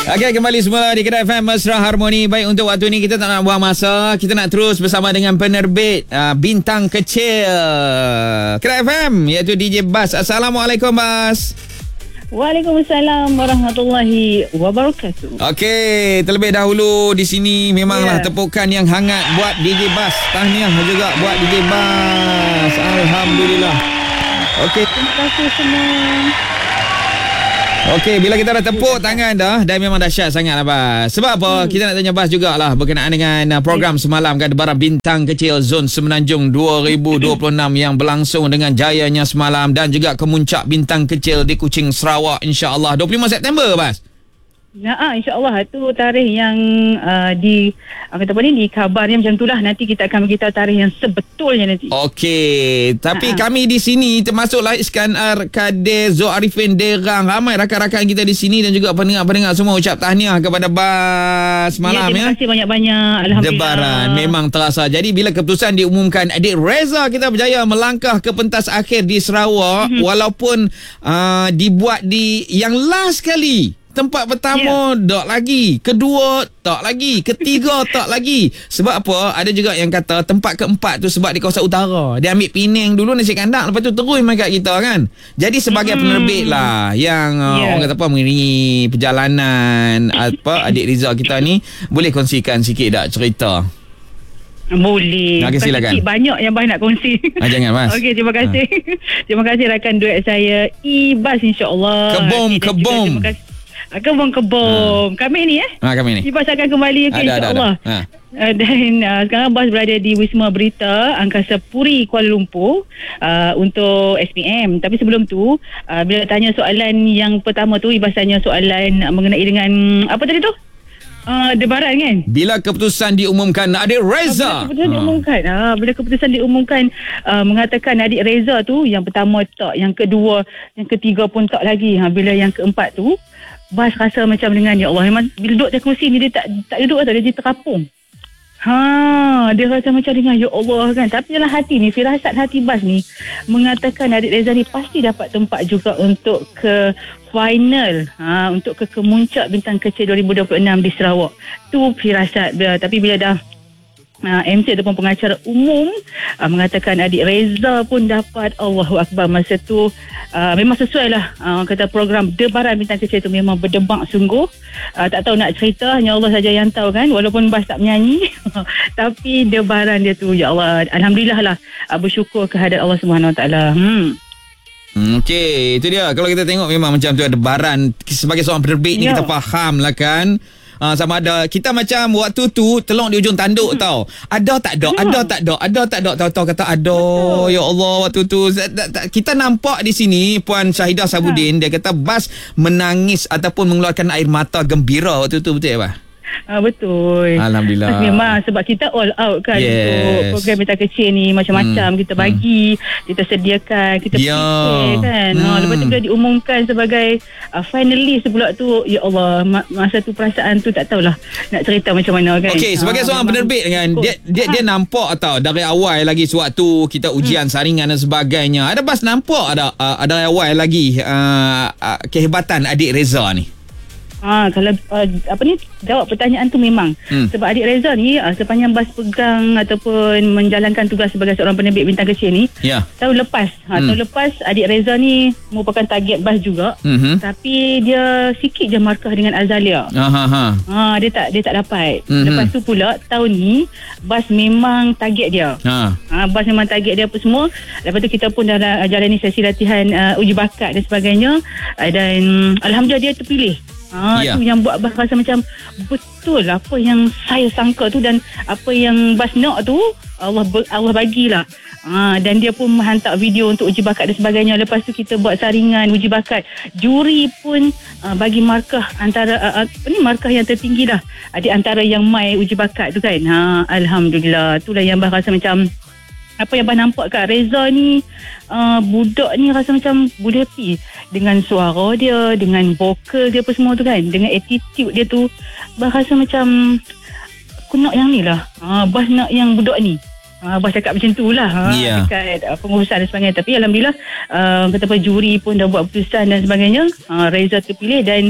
Okey, kembali semula di Kedai FM Mesra Harmoni. Baik, untuk waktu ni kita tak nak buang masa. Kita nak terus bersama dengan penerbit Bintang Kecil Kedai FM, iaitu DJ Bas. Assalamualaikum, Bas. Waalaikumsalam warahmatullahi wabarakatuh. Okey, terlebih dahulu di sini memanglah tepukan yang hangat buat DJ Bas. Tahniah juga buat DJ Bas. Alhamdulillah. Okey, Terima kasih semua. Okey, bila kita dah tepuk tangan dah, dan memang dahsyat sangat lah, Bas. Sebab apa? Kita nak tanya Bas jugalah berkenaan dengan program semalam kan, Debaran Bintang Kecil Zon Semenanjung 2026 yang berlangsung dengan jayanya semalam, dan juga kemuncak Bintang Kecil di Kuching, Sarawak, insya-Allah 25 September, Bas. Nah, insya-Allah tu tarikh yang di kabarnya macam itulah. Nanti kita akan beritahu tarikh yang sebetulnya nanti. Okey, tapi kami di sini termasuklah Iskandar Kadir, Zul Arifin Derang, ramai rakan-rakan kita di sini dan juga pendengar-pendengar semua ucap tahniah kepada Bas malam terima kasih banyak-banyak. Alhamdulillah. Debaran memang terasa. Jadi bila keputusan diumumkan, adik Reza kita berjaya melangkah ke pentas akhir di Sarawak, walaupun dibuat di yang last kali. Tempat pertama tak lagi, kedua tak lagi, ketiga tak lagi. Sebab apa? Ada juga yang kata tempat keempat tu sebab di kawasan utara. Dia ambil Penang dulu, nasi kandang, lepas tu terus main kat kita kan. Jadi sebagai penerbit lah yang orang kata apa, mengiringi perjalanan adik Rizal kita ni, boleh kongsikan sikit tak cerita? Boleh. Silakan. Banyak yang nak kongsi. Jangan, Mas. Okey, terima kasih. Terima kasih rakan duet saya Ibas, insya-Allah. Kebom. Terima kasih. Kebom. Kami ni Kami ni. Ibas akan kembali insya-Allah. Dan sekarang Bas berada di Wisma Berita Angkasa Puri, Kuala Lumpur untuk SPM. Tapi sebelum tu, bila tanya soalan yang pertama tu, Ibas tanya soalan mengenai dengan apa tadi tu? Debaran kan? Bila keputusan diumumkan adik Reza. Bila keputusan diumumkan mengatakan adik Reza tu, yang pertama tak, yang kedua, yang ketiga pun tak lagi. Bila yang keempat tu, Bas rasa macam dengan, ya Allah, memang bila duduk atas kursi ni dia tak duduk atau dia terkapung. Dia rasa macam dengan, ya Allah kan. Tapi dalam hati ni, firasat hati Bas ni mengatakan adik Reza ni pasti dapat tempat juga untuk ke final, untuk ke kemuncak Bintang Kecil 2026 di Sarawak. Tu firasat dia. Tapi bila dah MC ataupun pengacara umum mengatakan adik Reza pun dapat, Allahu Akbar, masa tu memang sesuai lah. Kata program Debaran Bintang Kecil tu memang berdebak sungguh. Tak tahu nak cerita, hanya Allah saja yang tahu kan. Walaupun Bas tak menyanyi tapi debaran dia tu, ya Allah, Alhamdulillah lah, bersyukur kehadrat Allah SWT. Okey, itu dia. Kalau kita tengok memang macam tu, Debaran sebagai seorang penerbit ni kita faham lah kan. Sama ada kita macam waktu tu telung di ujung tanduk tau. Ada tak ada. Tahu-tahu kata ada. Ya Allah, waktu tu kita nampak di sini Puan Syahidah Sabudin, dia kata Bas menangis ataupun mengeluarkan air mata gembira waktu tu, betul tak, Betul. Alhamdulillah. Memang sebab kita all out kan untuk program Bintang Kecil ni, macam-macam kita bagi, kita sediakan, kita fikir kan. Lepas tu bila diumumkan sebagai finalist pula tu, ya Allah, masa tu perasaan tu tak tahulah nak cerita macam mana kan. Okey, sebagai seorang penerbit kan, dia nampak tau dari awal lagi sewaktu kita ujian saringan dan sebagainya. Ada Bas nampak ada awal lagi kehebatan adik Reza ni. Kalau jawab pertanyaan tu memang sebab adik Reza ni sepanjang Bas pegang ataupun menjalankan tugas sebagai seorang penerbit Bintang Kecil ni, tahun lepas adik Reza ni merupakan target Bas juga, tapi dia sikit je markah dengan Azalia. Dia tak dapat. Lepas tu pula tahun ni Bas memang target dia. Bas memang target dia apa semua. Lepas tu kita pun dah jalani sesi latihan uji bakat dan sebagainya, dan Alhamdulillah dia terpilih. Itu yang buat Bas rasa macam betul apa yang saya sangka tu, dan apa yang Bas nak tu Allah bagilah. Dan dia pun menghantar video untuk uji bakat dan sebagainya. Lepas tu kita buat saringan uji bakat. Juri pun bagi markah antara markah yang tertinggi lah di antara yang mai uji bakat tu kan. Alhamdulillah. Itulah yang Bas rasa macam apa yang Abang nampak kat Reza ni, budak ni rasa macam boleh happy dengan suara dia, dengan vokal dia apa semua tu kan, dengan attitude dia tu. Abang rasa macam aku nak yang ni lah. Bas nak yang budak ni. Abang cakap macam tu lah dekat pengurusan dan sebagainya. Tapi Alhamdulillah kata apa, juri pun dah buat keputusan dan sebagainya. Reza terpilih dan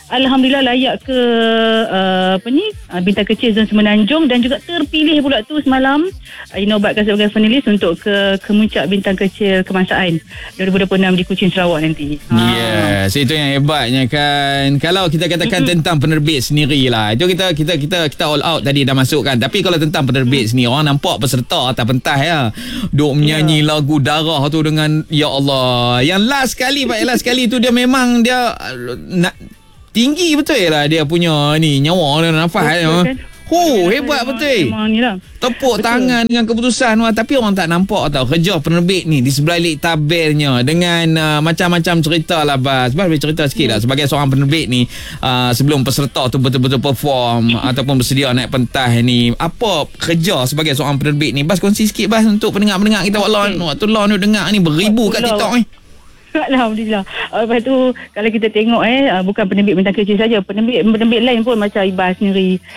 Alhamdulillah layak ke Bintang Kecil Zon Semenanjung, dan juga terpilih pula tu semalam dinobatkan sebagai finalis untuk ke Kemuncak Bintang Kecil Kebangsaan 2026 di Kuching, Sarawak nanti. Yes, itu yang hebatnya kan. Kalau kita katakan tentang penerbit sendirilah, itu kita all out tadi dah masukkan. Tapi kalau tentang penerbit sendiri, orang nampak peserta atas pentas ya, duk menyanyi lagu Darah tu dengan ya Allah. Yang last sekali tu dia memang dia nak tinggi betul lah dia punya ni nyawa dan nafas dia. Hebat betul. Tepuk tangan dengan keputusan. Tapi orang tak nampak tau kerja penerbit ni di sebalik tabirnya dengan macam-macam cerita lah Bas. Bas boleh cerita sikit lah sebagai seorang penerbit ni, sebelum peserta tu betul-betul perform ataupun bersedia naik pentas ni, apa kerja sebagai seorang penerbit ni? Bas kongsi sikit Bas untuk pendengar-pendengar kita waktu lawan dengar ni beribu kat TikTok ni. Alhamdulillah. Lepas tu kalau kita tengok bukan penerbit Bintang Kecil saja, penerbit lain pun macam Ibas sendiri